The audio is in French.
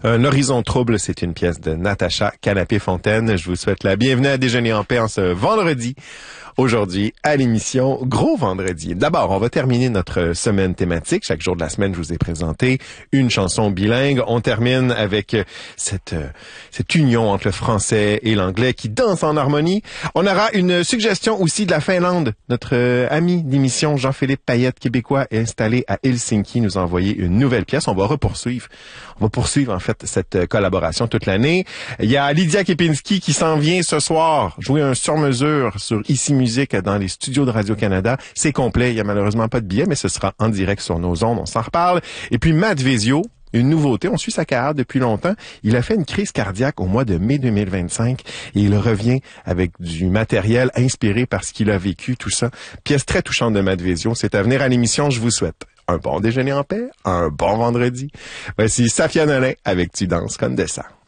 Un horizon trouble, c'est une pièce de Natacha Canapé-Fontaine. Je vous souhaite la bienvenue à Déjeuner en paix en ce vendredi. Aujourd'hui, à l'émission Gros Vendredi. D'abord, on va terminer notre semaine thématique. Chaque jour de la semaine, je vous ai présenté une chanson bilingue. On termine avec cette union entre le français et l'anglais qui danse en harmonie. On aura une suggestion aussi de la Finlande. Notre ami d'émission, Jean-Philippe Payette, québécois, est installé à Helsinki, nous a envoyé une nouvelle pièce. On va poursuivre en fait cette collaboration toute l'année. Il y a Lydia Kepinski qui s'en vient ce soir jouer un sur-mesure sur Ici Musique dans les studios de Radio-Canada. C'est complet, il y a malheureusement pas de billets, mais ce sera en direct sur nos ondes, on s'en reparle. Et puis Matt Vezio, une nouveauté, on suit sa carrière depuis longtemps. Il a fait une crise cardiaque au mois de mai 2025 et il revient avec du matériel inspiré par ce qu'il a vécu, tout ça. Pièce très touchante de Matt Vezio. C'est à venir à l'émission, je vous souhaite un bon déjeuner en paix, un bon vendredi. Voici Safia Nolin avec Tu danses comme de ça.